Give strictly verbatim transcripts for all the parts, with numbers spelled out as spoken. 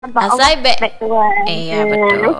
Asai be. Betul. Iya betul.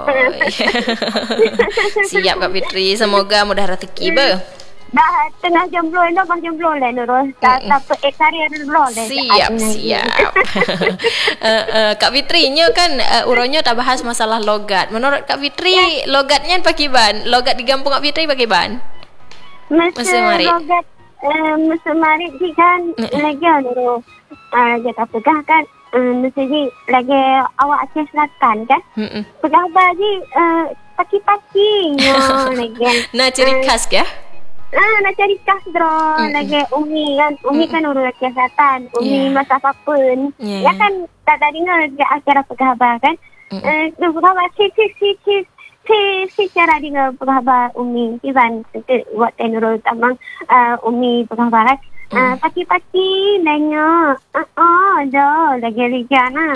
Siap Kak Fitri. Semoga mudah rezeki be. Dah tengah jomblo dah bang jomblo lah nurus. Tak tak ek hari ada jomblo dah. Siap siap. uh, uh, Kak Fitri nya kan uh, uronyo tak bahas masalah logat. Menurut Kak Fitri ya. Logatnya pakai ban. Logat di kampung Kak Fitri pakai ban. Masa logat uh, masa mari kan lagi nurus. Ah uh, apa kan? Um, mesti lagi awak Aceh Selatan kan? Hmm. Pegah baju uh, paki-paki lagi. Nah ciri khas ya? Ah, nak cari khas dro hmm. lagi Umi kan. Umi hmm. kan orang Aceh Selatan. Umi yeah. masak apa pun. Yeah. Ya kan tak tak dengar ke acara pegah kan? Hmm. Eh, uh, pegah si si si si si si cara dengar pegah Umi. Iban buat tenor tamang uh, Umi pegah kan. Ah, uh, pagi-pagi nengok. Ah, oh, dah lagi ligana.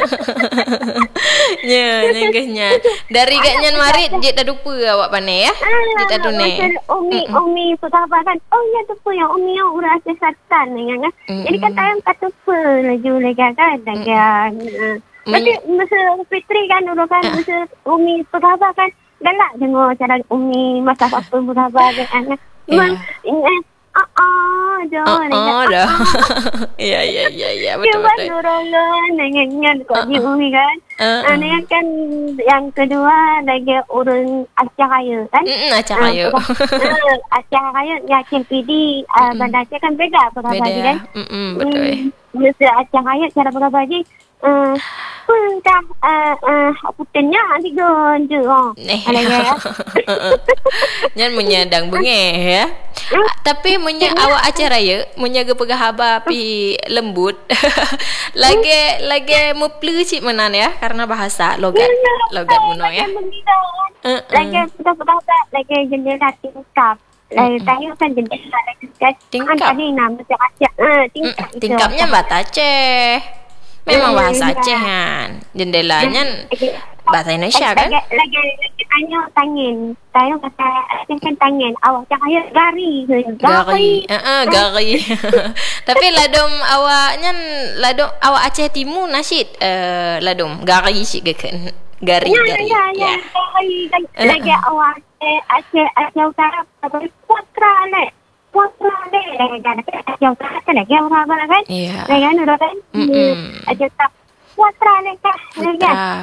Ya, nengkehnya. Dari gaknya marit je tak lupa awak pandai ya. Je tak tunai. Umi, umi perkhabar kan. Oh, ya tu yang umi yang urang Aceh Selatan kan. Jadi kan tayang kata apa laju lagi kan. Kan. Tapi masa Fitri kan dulu kan masa umi perkhabar kan. Galak dengar cara umi masak apa perkhabar kan. Memang Ah, ah, dah. Ah, dah. Ya, ya, ya, ya, betul betul. Cuba nurongan dengan kau di Umi kan. Ah, uh, kan yang kedua lagi urun Aceh Raya kan. Hmm, Aceh Raya. Aceh Raya ya K P D Bandar Aceh kan beda berapa kan? Hmm, betul. Mesti Aceh Raya cara berapa je? Eh, pun dah eh eh putenya tiga je. Oh. Ada ya. Jangan menyadang bengeh ya. Uh, tapi munya awak Aceh Raya menjaga pegah haba pi lembut. lagi lagi meplu cik menan ya karena bahasa logat logat muno ya. Lagi kita bahasa lagi jendela tingkap. Lagi tahu kan jendela tingkap. Tingkap tadi nama Aceh. Eh tingkap. Tingkapnya bahasa Aceh. Memang bahasa Aceh kan. Jendelanya bahasa Indonesia kan? Lagi lagi lagi tanya tangin. Tanya kata Aceh kan tangin. Awak cakap gari. Gari. Heeh, gari. Tapi ladom awaknya ladom awak Aceh Timur nasyid eh ladom gari sik kan. Gari gari. Ya ya ya. Lagi awak Aceh Aceh Utara apa putra le. Putra le lagi kan Aceh Utara kan lagi orang apa kan? Iya. Lagi kan udah kan? Aceh tak putra le kah? Lagi kan?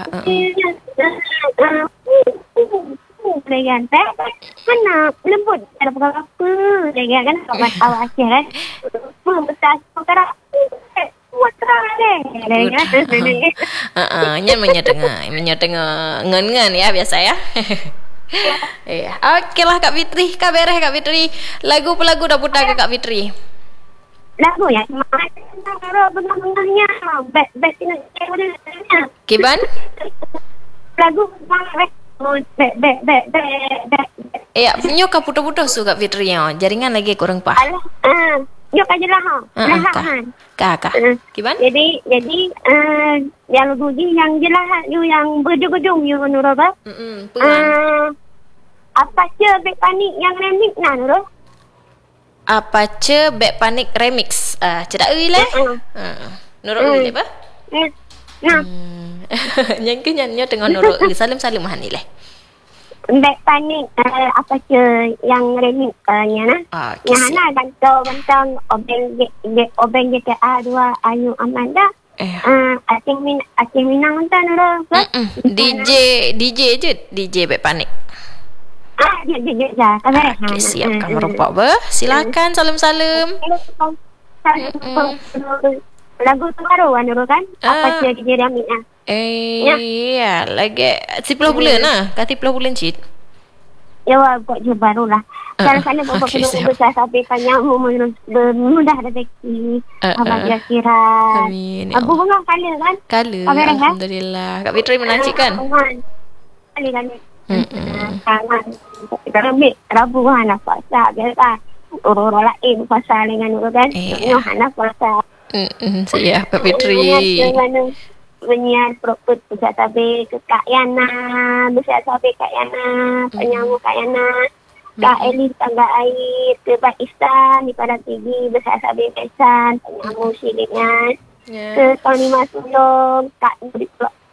Lagi kan? Mana lembut ada apa? Lagi kan awak awak Aceh kan? Besar Utara putra le. Lagi kan? Heeh, nya menyetengah, menyetengah ngen-ngen ya biasa ya. Iya. Oke lah Kak Fitri, Kak beres Kak Fitri. Lagu pelagu dah putar ke Kak Fitri. Lagu ya? Mana bengah-bengahnya. Bet bet ini. Kiban? Lagu bengah bet bet bet bet. Iya, nyo ka putar-putar su Kak Fitri ya. Jaringan lagi kurang pah. Alah, ah, yo kaje lah ha. Lah kan. Kak kak. Kiban? Jadi jadi eh yang lagu ni yang jelas you yang berjung-jung you Nuraba. Hmm, uh, apa ce Bek Panik yang remix nah Nurul? Apa ce Bek Panik remix? Ah, uh, cedak euy leh. Heeh. Nurul euy apa? Nah. Yang ke nyanyi dengan Nurul euy salim-salim hani leh. Bek Panik uh, apa ce yang remix uh, nya nah. Ah, yang ana bantang-bantang obeng ge obeng G T A dua Ayu Amanda. Eh. Uh, Aceh Min Aceh Minang entah Nurul. D J D J je D J Bek Panik. Ah, ya, ya, ya, ya. Okay, siap kamu rompak ber. Silakan salam-salam. Lagu tu baru Nurul kan? Apa dia dia ambil ah. Eh, ya, lagi sepuluh bulan lah. Kati sepuluh bulan cit. Ya, buat je baru lah. Kalau sana bapak perlu besar sampai tanya mudah rezeki. Abang kira. Amin. Abu bunga kali kan? Kali. Alhamdulillah. Kak Fitri menancikan. Kali kali. Hmm. Tangan. Kita ambil Rabu anak puasa biasa. Orang-orang lain puasa dengan orang kan. Nyoh anak puasa. Hmm, siap Kak Fitri. Menyiar proper pusat tabe ke Kak Yana, besar tabe Kak Yana, penyamu Kak Yana. Kak Elis tangga air ke Pakistan di pada tinggi besar tabe Pakistan penyamu silitnya. Yeah. Ke tahun lima sulung, Kak Nurit pula.